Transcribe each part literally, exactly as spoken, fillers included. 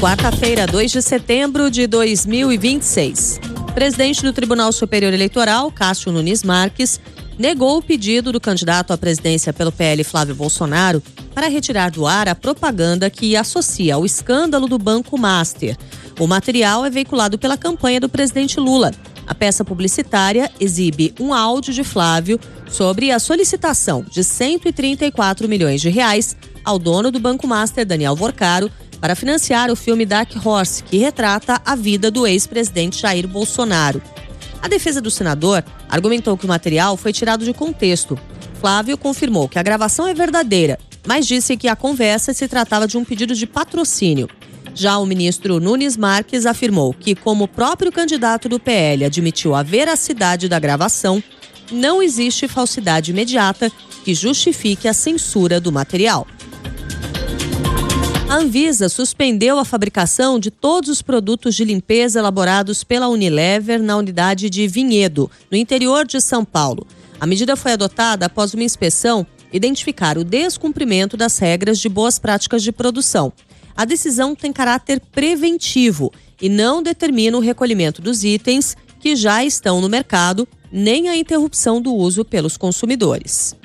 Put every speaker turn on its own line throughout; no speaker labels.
Quarta-feira, dois de setembro de dois mil e vinte e seis. O presidente do Tribunal Superior Eleitoral, Cássio Nunes Marques, negou o pedido do candidato à presidência pelo P L, Flávio Bolsonaro, para retirar do ar a propaganda que associa ao escândalo do Banco Master. O material é veiculado pela campanha do presidente Lula. A peça publicitária exibe um áudio de Flávio sobre a solicitação de cento e trinta e quatro milhões de reais ao dono do Banco Master, Daniel Vorcaro, para financiar o filme Dark Horse, que retrata a vida do ex-presidente Jair Bolsonaro. A defesa do senador argumentou que o material foi tirado de contexto. Flávio confirmou que a gravação é verdadeira, mas disse que a conversa se tratava de um pedido de patrocínio. Já o ministro Nunes Marques afirmou que, como o próprio candidato do P L admitiu a veracidade da gravação, não existe falsidade imediata que justifique a censura do material. A Anvisa suspendeu a fabricação de todos os produtos de limpeza elaborados pela Unilever na unidade de Vinhedo, no interior de São Paulo. A medida foi adotada após uma inspeção identificar o descumprimento das regras de boas práticas de produção. A decisão tem caráter preventivo e não determina o recolhimento dos itens que já estão no mercado, nem a interrupção do uso pelos consumidores.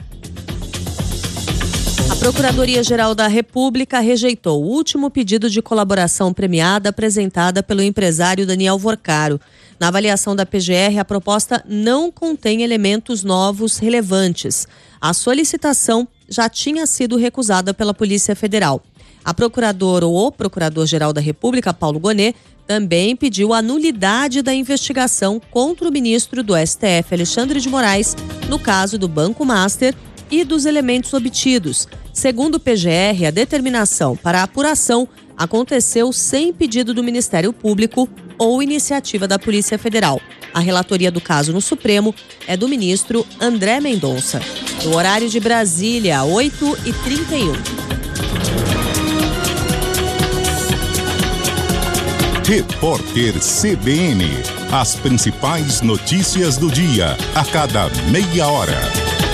A Procuradoria-Geral da República rejeitou o último pedido de colaboração premiada apresentada pelo empresário Daniel Vorcaro. Na avaliação da P G R, a proposta não contém elementos novos relevantes. A solicitação já tinha sido recusada pela Polícia Federal. A procuradora ou o Procurador-Geral da República, Paulo Gonet, também pediu a nulidade da investigação contra o ministro do S T F, Alexandre de Moraes, no caso do Banco Master e dos elementos obtidos. Segundo o P G R, a determinação para a apuração aconteceu sem pedido do Ministério Público ou iniciativa da Polícia Federal. A relatoria do caso no Supremo é do ministro André Mendonça. No horário de Brasília, oito e trinta e um.
Repórter C B N. As principais notícias do dia, a cada meia hora.